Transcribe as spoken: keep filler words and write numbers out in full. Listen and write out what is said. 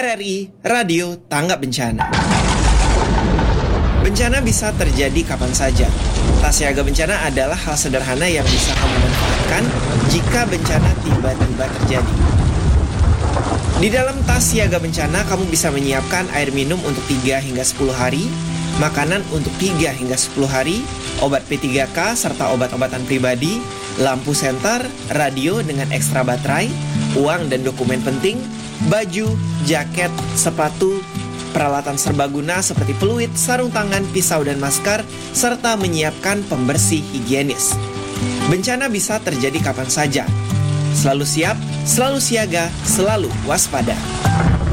R R I Radio Tanggap Bencana. Bencana bisa terjadi kapan saja. Tas siaga bencana adalah hal sederhana yang bisa kamu manfaatkan jika bencana tiba-tiba terjadi. Di dalam tas siaga bencana, kamu bisa menyiapkan air minum untuk tiga hingga sepuluh hari, makanan untuk tiga hingga sepuluh hari, obat P tiga K serta obat-obatan pribadi, lampu senter, radio dengan ekstra baterai, uang dan dokumen penting, baju, jaket, sepatu, peralatan serbaguna seperti peluit, sarung tangan, pisau dan masker, serta menyiapkan pembersih higienis. Bencana bisa terjadi kapan saja. Selalu siap, selalu siaga, selalu waspada.